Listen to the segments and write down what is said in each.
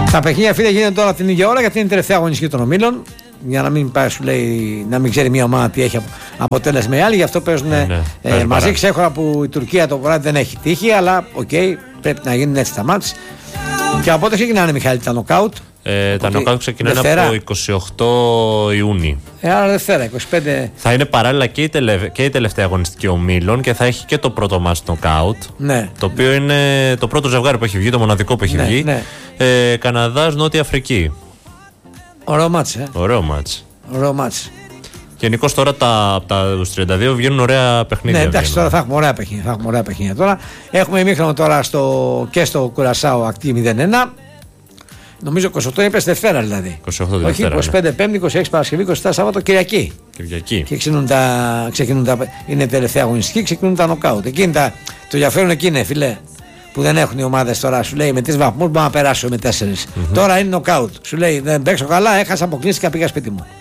Τα παιχνίδια, φίλε, γίνονται τώρα την ίδια ώρα γιατί είναι η τελευταία αγωνιστική των ομίλων. Για να μην πάει, σου λέει, να μην ξέρει μια ομάδα τι έχει αποτέλεσμα η άλλη. Γι' αυτό παίζουν μαζί. Ξέχωρα που η Τουρκία το βράδυ δεν έχει τύχη, αλλά πρέπει να γίνουν έτσι τα μάτς. Και από πότε ξεκινάνε, Μιχάλη, τα νοκάουτ? Τα νοκάουτ ξεκινάνε από 28 Ιούνιου. Άρα Δευτέρα, 25. Θα είναι παράλληλα και η τελευταία αγωνιστική ομίλων και θα έχει και το πρώτο μάτς νοκάουτ. Ναι. Το οποίο είναι το πρώτο ζευγάρι που έχει βγει, το μοναδικό που έχει βγει. Ναι. Καναδάς, Νότια Αφρική. Ωραίο μάτς, Ωραίο μάτς. Γενικώς τώρα από τα 32 βγαίνουν ωραία παιχνίδια. Ναι, εντάξει, τώρα θα έχουμε ωραία παιχνίδια. Τώρα έχουμε ημίχρονο τώρα και στο Κουρασάο ακτή 0-1. Νομίζω 28 είπες Δευτέρα δηλαδή. 28 Δευτέρα. Όχι, 25 Πέμπτη, 26 Παρασκευή, 27 Σάββατο, Κυριακή. Και ξεκινούν είναι τελευταία αγωνιστική, ξεκινούν τα νοκάουτ. Το ενδιαφέρον εκεί είναι, φιλέ, που δεν έχουν οι ομάδες τώρα. Σου λέει με 3 βαθμούς μπορώ να περάσω με 4. Τώρα είναι νοκάουτ. Σου λέει δεν παίξω καλά, έχασα, αποκλείστηκα, πήγα σπίτι μου.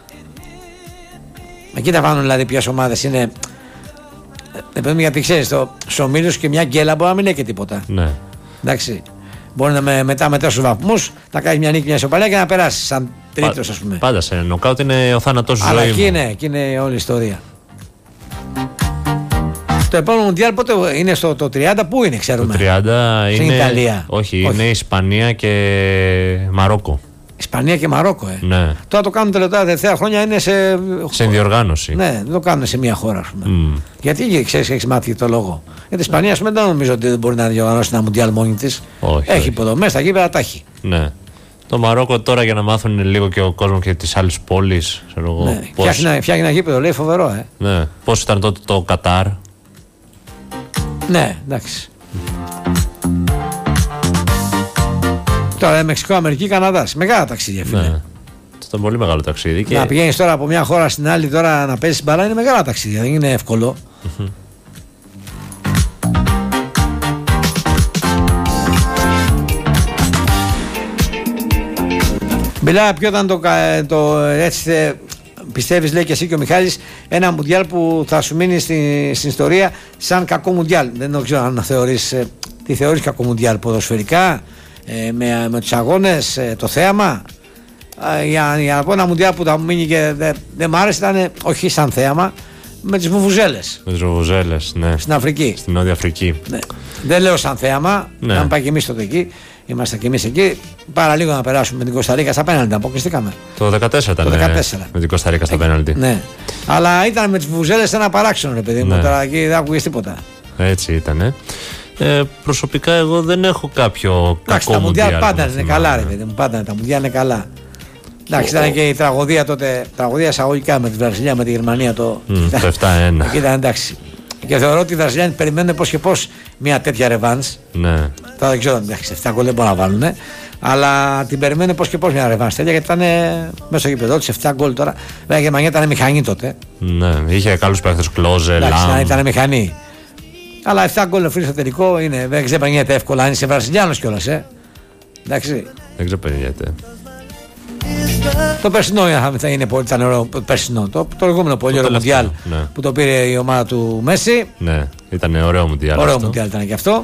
Εκεί τα βάλουν δηλαδή ποιες ομάδες είναι. Γιατί ξέρεις, στους ομίλους και μια γκέλα μπορεί να μην έχει και τίποτα. Ναι. Εντάξει. Μπορεί να μετά με 4 βαθμούς να κάνει μια νίκη, μια ισοπαλία και να περάσει σαν τρίτος, ας πούμε. Πάντα σε νοκάουτ είναι ο θάνατος ζωή. Αλλά εκεί είναι όλη η ιστορία. Το επόμενο Μουντιάλ πότε είναι το 30, πού είναι, ξέρουμε? Το 30 είναι Ιταλία. Όχι, είναι Ισπανία και Μαρόκο. Ισπανία και Μαρόκο, Ναι. Τώρα το κάνουν τελευταία χρόνια είναι σε διοργάνωση. Ναι, δεν το κάνουν σε μία χώρα, ας πούμε. Γιατί ξέρεις, έχεις μάθει το λόγο? Γιατί η Ισπανία, ας πούμε, δεν νομίζω ότι δεν μπορεί να διοργανώσει ένα Μουντιάλ μόνη της. Έχει υποδομές, τα γήπεδα τα έχει. Ναι. Το Μαρόκο τώρα για να μάθουν λίγο και ο κόσμος και τις άλλες πόλεις. Ναι. Φτιάχνει ένα γήπεδο, λέει, φοβερό, Ναι. Πώς ήταν τότε το Κατάρ? Ναι, εντάξει. Τώρα Μεξικό, Αμερική, Καναδάς. Μεγάλα ταξίδια, φίλε. Ναι. Ήταν πολύ μεγάλο ταξίδι. Να πηγαίνεις τώρα από μια χώρα στην άλλη τώρα να παίζεις μπαλά είναι μεγάλα ταξίδια. Δεν είναι εύκολο. Μιλάμε ποιο ήταν έτσι πιστεύεις, λέει και εσύ και ο Μιχάλης, ένα Μουντιάλ που θα σου μείνει στην ιστορία σαν κακό Μουντιάλ? Δεν ξέρω αν θεωρείς, τι θεωρείς κακό Μουντιάλ, ποδοσφαιρικά, με τους αγώνες, το θέαμα? Για να πω ένα Μουντιάλ που θα μου μείνει και δεν μ' άρεσε, ήταν όχι σαν θέαμα, με τις βουβουζέλες. Με τις βουβουζέλες, ναι. Στην Αφρική. Στην Νότια Αφρική. Ναι. Δεν λέω σαν θέαμα, να πάει και εμείς τότε εκεί. Είμαστε και εμείς εκεί. Παραλίγο να περάσουμε με την Κωνσταντίνα στα πέναλτι. Αποκλειστήκαμε. Το 14 ήταν. Με την Κωνσταντίνα στα πέναλτι. Ναι. Αλλά ήταν με τις βουβουζέλες ένα παράξενο, ρε παιδί μου. Ναι. Τώρα εκεί δεν άκουγες τίποτα. Έτσι ήταν. Προσωπικά εγώ δεν έχω κάποιο κακό τα Μουντιάλ. Τα Μουντιάλ πάντα είναι καλά, ρε παιδί μου. Πάντα τα Μουντιάλ είναι καλά. Εντάξει, ήταν και η τραγωδία τότε. Τραγωδία εισαγωγικά με τη Βραζιλία, με τη Γερμανία το 7-1. Εκεί ήταν εντάξει. Και θεωρώ ότι οι Βραζιλιάνοι περιμένουν πώς και πώς μια τέτοια ρεβάνς. Ναι. Τώρα δεν ξέρω, εντάξει, 7 γκολ δεν μπορούν να βάλουν. Αλλά την περιμένουν πώς και πώς μια ρεβάνς τέτοια, γιατί ήταν μέσα στο γήπεδο της 7 γκολ τώρα. Βέβαια η Γερμανία ήταν μηχανή τότε. Ναι, είχε καλούς παίχτες, Κλόζε, Λαμ. Ήταν μηχανή. Αλλά 7 γκολ στο τελικό είναι. Δεν ξεπερνιέται εύκολα αν είσαι Βραζιλιάνος κιόλας. Εντάξει. Δεν ξεπερνιέται. Το περσινό ήταν ωραίο. Το προηγούμενο πολύ ωραίο Μουντιάλ που το πήρε η ομάδα του Μέση. Ναι, ήταν ωραίο Μουντιάλ. Ωραίο Μουντιάλ ήταν και αυτό.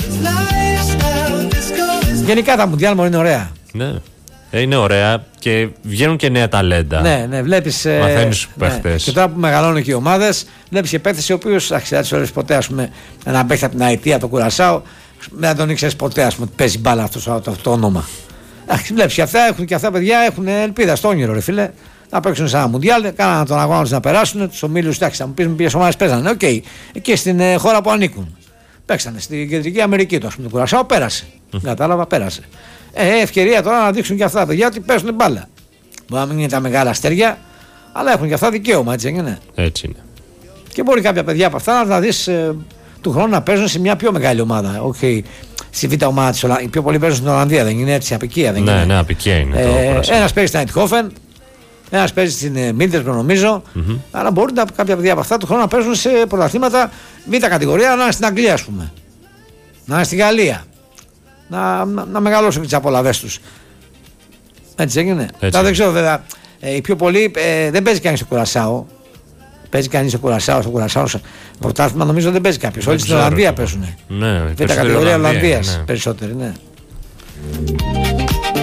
Γενικά τα Μουντιάλ μου είναι ωραία. Ναι. Είναι ωραία και βγαίνουν και νέα ταλέντα. Ναι, βλέπεις. Μαθαίνεις παίχτες. Και τώρα που μεγαλώνουν και οι ομάδες, βλέπεις και παίχτες οι οποίους δεν τους ξέρεις ποτέ, ας πούμε, ένα παίχτη από την Αιτία, το Κουρασάο, δεν τον ήξερες ποτέ, ας πούμε, ότι παίζει μπάλα αυτό το όνομα. Βλέπεις και αυτά παιδιά έχουν ελπίδα στο όνειρο, ρε φίλε. Να παίξουν σε ένα Μουντιάλ, κάνανε τον αγώνα τους να περάσουν, τους ομίλους, εντάξει, θα μου πεις με ποιες ομάδες παίζανε. Οκ, εκεί στην χώρα που ανήκουν. Παίξανε στην Κεντρική Αμερική, το Κουρασάο πέρασε. Κατάλαβα, πέρασε. Ευκαιρία τώρα να δείξουν και αυτά τα παιδιά ότι παίζουν μπάλα. Μπορεί να μην είναι τα μεγάλα αστέρια, αλλά έχουν και αυτά δικαίωμα, έτσι είναι. Έτσι είναι. Και μπορεί κάποια παιδιά από αυτά να τα δεις του χρόνου να παίζουν σε μια πιο μεγάλη ομάδα. Όχι στη β' ομάδα της Ολλανδίας. Οι πιο πολλοί παίζουν στην Ολλανδία, δεν είναι έτσι, απικία δεν είναι. Ναι, απικία είναι. Ένας παίζει στην Αιτχόφεν, ένας παίζει στην Μίλτερσμπρο νομίζω. Αλλά μπορούν κάποια παιδιά από αυτά του χρόνου να παίζουν σε πρωταθλήματα β' κατηγορία, να είναι στην Αγγλία, ας πούμε. Να είναι στη Γαλλία. Να μεγαλώσουν τις απολαβές τους. Έτσι έγινε. Τώρα δεν ξέρω βέβαια. Οι πιο πολλοί δεν παίζει κανείς στο Κουρασάο. Παίζει κανείς στο Κουρασάο. Πρωτάθλημα νομίζω δεν παίζει κάποιος. Όλοι στην Ολλανδία παίζουν. Ναι, β' κατηγορία Ολλανδίας περισσότεροι, ναι.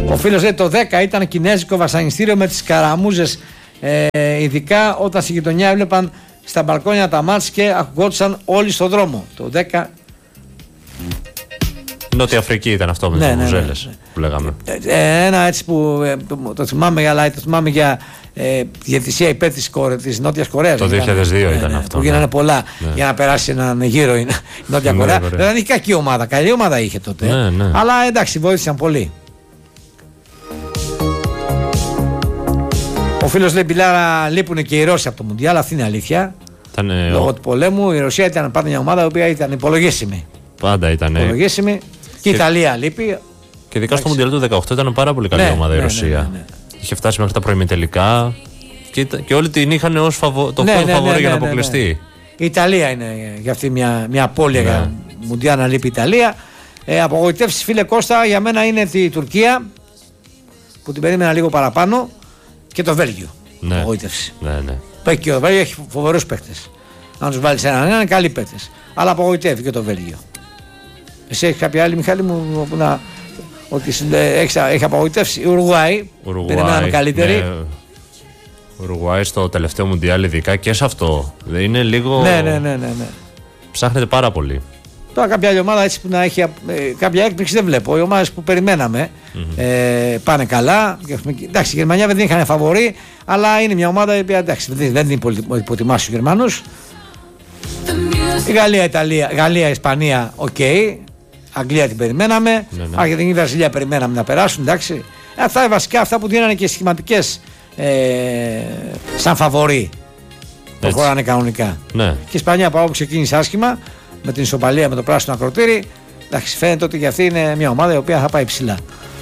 Ο φίλος λέει το 10 ήταν κινέζικο βασανιστήριο με τις καραμούζες, ειδικά όταν στη γειτονιά έβλεπαν στα μπαλκόνια τα μάτς και ακουγόντουσαν όλοι στον δρόμο. Το 10. Νότια Αφρική ήταν αυτό με τις βουζέλες που λέγαμε. Ένα έτσι που το θυμάμαι, αλλά το θυμάμαι για διαιτησία υπέρ της Νότιας Κορέας. Το 2002 ήταν αυτό. Που γίνανε πολλά για να περάσει έναν γύρο η Νότια Κορέα. Δεν είχε κακή ομάδα. Καλή ομάδα είχε τότε. Αλλά εντάξει, βοήθησαν πολύ. Ο φίλος λέει Μπιλάρα, λείπουν και οι Ρώσοι από το Μουντιάλ. Αυτή είναι αλήθεια. Λόγω του πολέμου η Ρωσία ήταν πάντα μια ομάδα η οποία ήταν υπολογίσιμη. Πάντα ήταν. Υπολογίσιμη. Και η Ιταλία λείπει. Και ειδικά στο Μουντιάλ του 2018 ήταν πάρα πολύ καλή ομάδα η Ρωσία. Είχε φτάσει μέχρι τα προημιτελικά και όλοι την είχαν ως το φαβορί για να αποκλειστεί. Η Ιταλία είναι για αυτή μια απώλεια για Μουντιάλ να λείπει η Ιταλία. Απογοητεύσεις, φίλε Κώστα, για μένα είναι η Τουρκία που την περίμενα λίγο παραπάνω και το Βέλγιο. Απογοήτευση. Και το Βέλγιο έχει φοβερούς παίκτες. Αν τους βάλεις έναν, είναι καλοί παίκτες. Αλλά απογοητεύει και το Βέλγιο. Εσύ έχεις κάποια άλλη, Μιχάλη μου, ότι έχει απογοητεύσει? Η Ουρουγουάη. Περιμέναμε καλύτερη. Ουρουγουάη στο τελευταίο Μουντιάλ, ειδικά και σε αυτό. Δεν είναι λίγο. Ναι. Ψάχνεται πάρα πολύ. Τώρα κάποια άλλη ομάδα έτσι που να έχει κάποια έκπληξη δεν βλέπω. Οι ομάδες που περιμέναμε πάνε καλά. Εντάξει, η Γερμανία δεν είχαν φαβορί, αλλά είναι μια ομάδα η οποία δεν την υποτιμάσει τους Γερμανούς. Η Γαλλία, Ισπανία, οκ. Αγγλία την περιμέναμε. Αργεντινή, Βραζιλία περιμέναμε να περάσουν. Εντάξει. Αυτά βασικά αυτά που δίνανε και σχηματικές σαν φαβορί. Προχωράνε κανονικά. Ναι. Και η Ισπανία από όπου ξεκίνησε άσχημα με την ισοπαλία με το πράσινο ακροτήρι. Εντάξει, φαίνεται ότι για αυτή είναι μια ομάδα η οποία θα πάει ψηλά.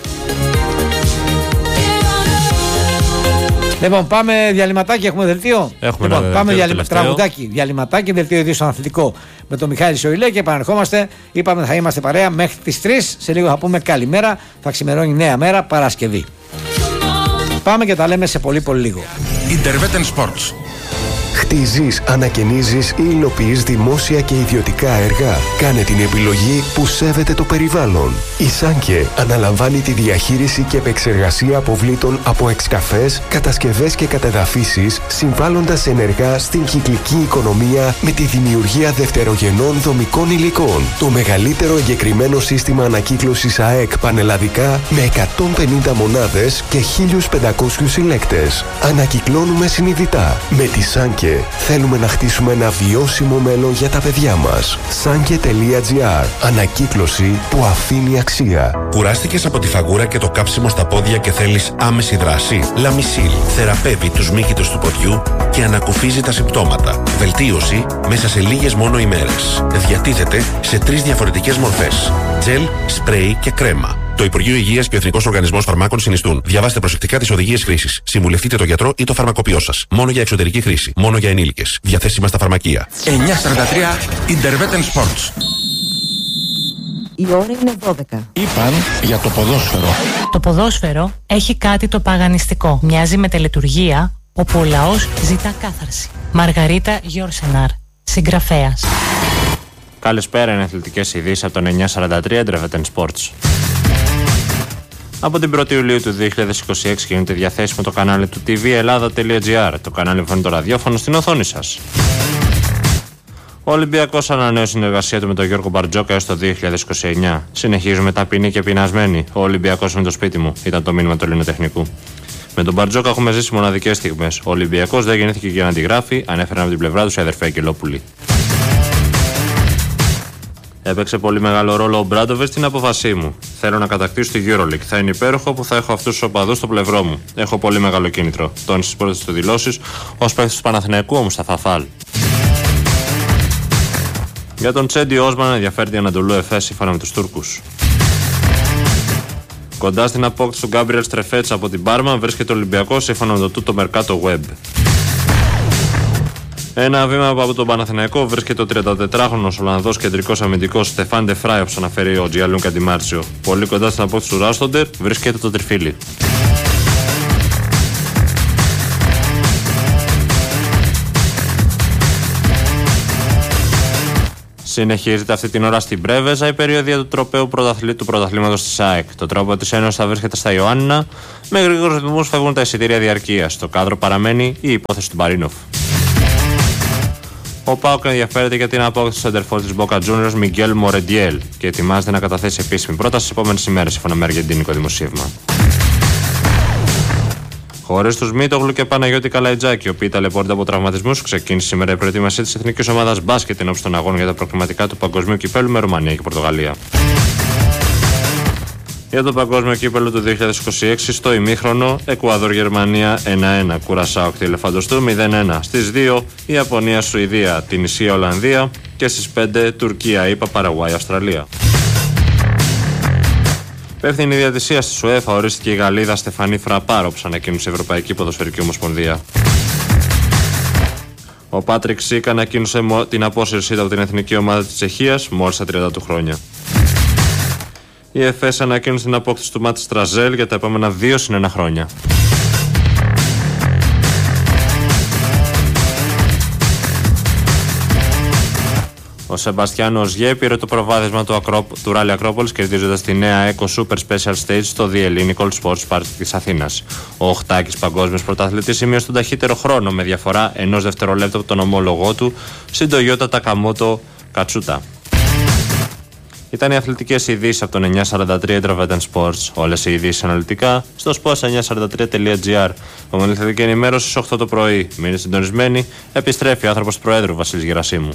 Λοιπόν, πάμε διαλυματάκι, έχουμε δελτίο. Πάμε τραγουδάκι, διαλυματάκι, δελτίο ειδήσεων αθλητικό με τον Μιχάλη Σοηλέ και επαναρχόμαστε. Είπαμε θα είμαστε παρέα μέχρι τις 3. Σε λίγο θα πούμε καλημέρα. Θα ξημερώνει νέα μέρα, Παρασκευή. Πάμε και τα λέμε σε πολύ λίγο. Interveten Sports. Χτίζεις, ανακαινίζεις ή υλοποιείς δημόσια και ιδιωτικά έργα. Κάνε την επιλογή που σέβεται το περιβάλλον. Η Σάνκε αναλαμβάνει τη διαχείριση και επεξεργασία αποβλήτων από εξκαφές, κατασκευές και κατεδαφίσεις, συμβάλλοντας ενεργά στην κυκλική οικονομία με τη δημιουργία δευτερογενών δομικών υλικών. Το μεγαλύτερο εγκεκριμένο σύστημα ανακύκλωσης ΑΕΚ πανελλαδικά με 150 μονάδες και 1.500 συλλέκτες. Ανακυκλώνουμε συνειδητά. Με τη Σάνκε θέλουμε να χτίσουμε ένα βιώσιμο μέλλον για τα παιδιά μας. Sanke.gr. Ανακύκλωση που αφήνει αξία. Κουράστηκες από τη φαγούρα και το κάψιμο στα πόδια και θέλεις άμεση δράση? Λαμισίλ θεραπεύει τους μύχητες του ποδιού και ανακουφίζει τα συμπτώματα. Βελτίωση μέσα σε λίγες μόνο ημέρες. Διατίθεται σε 3 διαφορετικές μορφές: τζελ, σπρέι και κρέμα. Το Υπουργείο Υγείας και ο Εθνικός Οργανισμός Φαρμάκων συνιστούν. Διαβάστε προσεκτικά τις οδηγίες χρήσης. Συμβουλευτείτε τον γιατρό ή το φαρμακοποιό σας. Μόνο για εξωτερική χρήση. Μόνο για ενήλικες. Διαθέσιμα στα φαρμακεία. 9:43 Interveten Sports. Η ώρα είναι 12. Είπαν για το ποδόσφαιρο. Το ποδόσφαιρο έχει κάτι το παγανιστικό. Μοιάζει με τελετουργία όπου ο λαός ζητά κάθαρση. Μαργαρίτα Γιόρσεναρ, συγγραφέας. Καλησπέρα, είναι αθλητικές ειδήσεις από τον 943 Interveten Sports. Από την 1η Ιουλίου του 2026 γίνεται διαθέσιμο το κανάλι του tvellada.gr. Το κανάλι φωνεί το ραδιόφωνο στην οθόνη σας. Ο Ολυμπιακός ανανέωσε συνεργασία του με τον Γιώργο Μπαρτζόκα έως το 2029. Συνεχίζουμε ταπεινοί και πεινασμένοι. Ο Ολυμπιακός είναι το σπίτι μου, ήταν το μήνυμα του ελληνοτεχνικού. Με τον Μπαρτζόκα έχουμε ζήσει μοναδικές στιγμές. Ο Ολυμπιακός δεν γεννήθηκε για να αντιγράφει, ανέφεραν από την πλευρά του η αδερφή Αγγελόπουλη. Έπαιξε πολύ μεγάλο ρόλο ο Μπράντοβιτς στην απόφασή μου. Θέλω να κατακτήσω τη EuroLeague. Θα είναι υπέροχο που θα έχω αυτούς τους οπαδούς στο πλευρό μου. Έχω πολύ μεγάλο κίνητρο. Τόνισε στις πρώτες του δηλώσεις ως παίκτης του Παναθηναϊκού όμως στα Φαφάλ. Για τον Τσέντι Όσμαν ενδιαφέρει η Ανατολού Εφές σύμφωνα με τους Τούρκους. Κοντά στην απόκτηση του Γκάμπριελ Στρεφέτς από την Πάρμα βρίσκεται ο Ολυμπιακός σύμφωνα με το τούτο Mercato Web. Ένα βήμα από τον Παναθηναϊκό βρίσκεται ο 34χρονος Ολλανδός κεντρικός αμυντικός Στεφάν Ντε Φράι, όπως αναφέρει ο Τζιαλούνκα Ντιμάρτσιο. Πολύ κοντά στην απόκτηση του Ράστοντερ βρίσκεται το τριφύλι. Συνεχίζεται αυτή την ώρα στην Πρέβεζα η περιοδία του τροπαίου του πρωταθλήματος της ΑΕΚ. Το τρόπο της Ένωσης θα βρίσκεται στα Ιωάννινα. Με γρήγορους ρυθμούς φεύγουν τα εισιτήρια διαρκείας. Στο κάδρο παραμένει η υπόθεση του Μπαρίνοφ. Ο ΠΑΟΚ ενδιαφέρεται για την απόκτηση του σεντερφόρ της Boca Juniors Μιγγέλ Μορεντιέλ και ετοιμάζεται να καταθέσει επίσημη πρόταση στις επόμενες ημέρες, σύμφωνα με αργεντίνικο δημοσίευμα. Χωρίς τους Μίτογλου και Παναγιώτη Καλαϊτζάκη, οι οποίοι ταλαιπωρούνται από τραυματισμούς, ξεκίνησε σήμερα η προετοιμασία της εθνικής ομάδας μπάσκετ ενόψει των αγώνων για τα προκριματικά του Παγκοσμίου Κυπέλλου με Ρουμανία και Πορτογαλία. Για το Παγκόσμιο Κύπελλο του 2026 στο ημίχρονο, Εκουαδόρ-Γερμανία 1-1, Κουρασάο και Ελεφαντοστού 0-1. Στις 2 η Ιαπωνία-Σουηδία, την Ισία-Ολλανδία και στις 5 Τουρκία-ΗΠΑ, Παραγουάη-Αυστραλία. Υπεύθυνη διατησία στη ΣΟΕΦΑ ορίστηκε η Γαλλίδα Στεφανή Φραπάρο, όπως ανακοίνωσε η Ευρωπαϊκή Ποδοσφαιρική Ομοσπονδία. Ο Πάτρικ Σίκ ανακοίνωσε την απόσυρσή του από την εθνική ομάδα της Τσεχίας μόλις στα 30 του χρόνια. Η ΕΦΕΣ ανακοίνωσε την απόκτηση του Ματ Στραζέλ για τα επόμενα 2 συν 1 χρόνια. Ο Σεμπαστιάνο Οζιέ πήρε το προβάδισμα του Ράλι Ακρόπολης, κερδίζοντας τη νέα Eco Super Special Stage στο The Hellenic Sports Park της Αθήνας. Ο οχτάκης παγκόσμιος πρωταθλητής σημείωσε τον ταχύτερο χρόνο με διαφορά 1 δευτερολέπτου από τον ομόλογό του στην Toyota Takamoto Katsuta. Ήταν οι αθλητικές ειδήσεις από τον 943 Intravetan Sports. Όλες οι ειδήσεις αναλυτικά στο sports943.gr. Επόμενη αθλητική ενημέρωση στις 8 το πρωί. Μείνετε συντονισμένοι. Επιστρέφει ο άνθρωπος του Προέδρου Βασίλης Γερασίμου.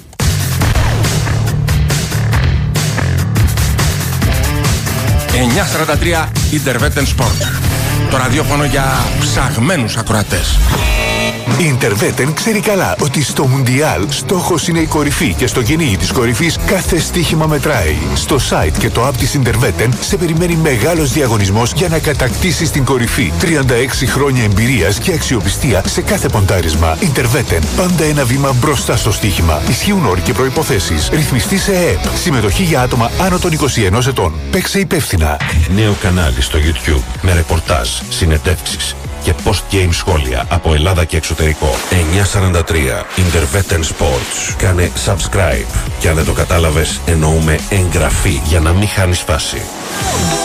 943 Intervetan Sport. Το ραδιόφωνο για ψαγμένους ακροατές. Η Intervetan ξέρει καλά ότι στο Μουντιάλ στόχος είναι η κορυφή και στο κυνήγι της κορυφής κάθε στοίχημα μετράει. Στο site και το app της Intervetan σε περιμένει μεγάλος διαγωνισμός για να κατακτήσεις την κορυφή. 36 χρόνια εμπειρίας και αξιοπιστία σε κάθε ποντάρισμα. Intervetan, πάντα ένα βήμα μπροστά στο στοίχημα. Ισχύουν όροι και προϋποθέσεις. Ρυθμιστή σε ΕΕΠ. Συμμετοχή για άτομα άνω των 21 ετών. Παίξε υπεύθυνα. Νέο κανάλι στο YouTube με ρεπορτάζ, συνεντεύξεις και post-game σχόλια από Ελλάδα και εξωτερικό. 943 Intervetan Sports. Κάνε subscribe. Και αν δεν το κατάλαβες, εννοούμε εγγραφή για να μην χάνεις φάση.